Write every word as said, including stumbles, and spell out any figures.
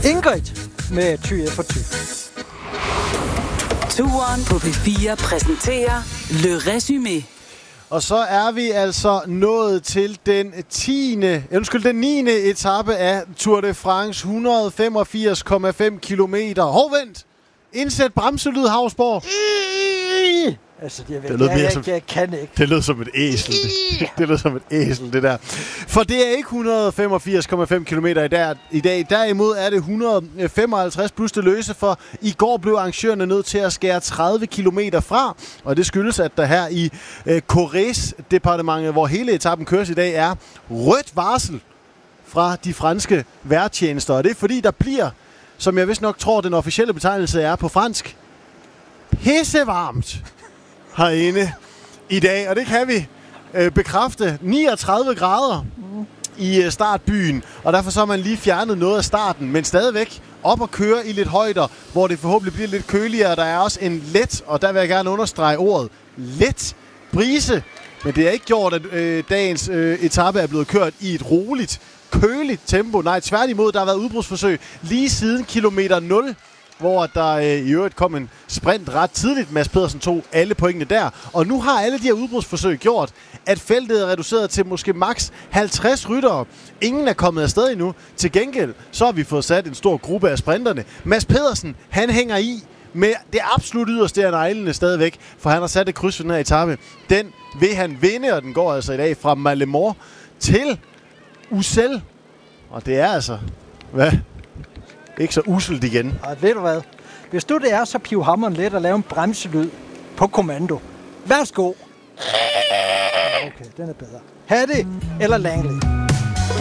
Ingrid med Ty for Ty. Turen på P fire præsenterer Le Résumé. Og så er vi altså nået til den tiende, undskyld, den niende etape af Tour de France, et hundrede og femogfirs komma fem kilometer. Hov, vent! Indsæt bremselyd, Havsborg. Altså, jeg, ved, det lød jeg, jeg, som, jeg kan ikke. Det lød som et æsel. Det, det lød som et æsel, det der. For det er ikke et hundrede og femogfirs komma fem kilometer i dag, i dag. Derimod er det et hundrede og femoghalvtreds plus det løse, for i går blev arrangørerne nødt til at skære tredive kilometer fra. Og det skyldes, at der her i øh, Corrèze-departementet, hvor hele etappen køres i dag, er rødt varsel fra de franske vejrtjenester. Og det er fordi, der bliver, som jeg vist nok tror, den officielle betegnelse er på fransk, pissevarmt herinde i dag, og det kan vi øh, bekræfte. niogtredive grader i øh, startbyen, og derfor så har man lige fjernet noget af starten, men stadigvæk op og køre i lidt højder, hvor det forhåbentlig bliver lidt køligere. Der er også en let, og der vil jeg gerne understrege ordet, let brise, men det er ikke gjort, at øh, dagens øh, etape er blevet kørt i et roligt, køligt tempo. Nej, tværtimod, der har været udbrudsforsøg lige siden kilometer nul, hvor der øh, i øvrigt kom en sprint ret tidligt. Mads Pedersen tog alle pointene der. Og nu har alle de her udbrudsforsøg gjort, at feltet er reduceret til måske maks halvtreds ryttere. Ingen er kommet afsted endnu. Til gengæld, så har vi fået sat en stor gruppe af sprinterne. Mads Pedersen, han hænger i med det absolut yderste af neglene stadigvæk, for han har sat et kryds for den her etape. Den vil han vinde, og den går altså i dag fra Malemort til Ussel. Og det er altså... Hvad? Ikke så uselt igen. Og ved du hvad? Hvis du det er, så piv hammeren let og lave en bremselyd på kommando. Værsgo. Okay, den er bedre. Hattie eller Langley?